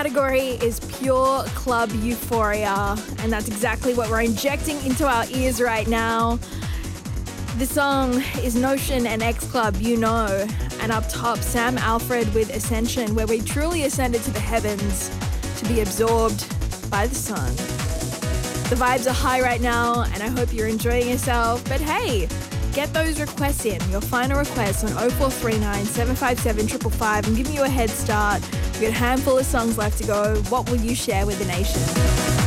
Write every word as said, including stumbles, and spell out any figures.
category is pure club euphoria, and that's exactly what we're injecting into our ears right now. The song is Notion and X Club, You Know, and up top, Sam Alfred with Ascension, where we truly ascended to the heavens to be absorbed by the sun. The vibes are high right now, and I hope you're enjoying yourself, but hey, get those requests in, your final requests on oh four three nine, seven five seven, five five five and give me you a head start. We've got a handful of songs left to go. What will you share with the nation?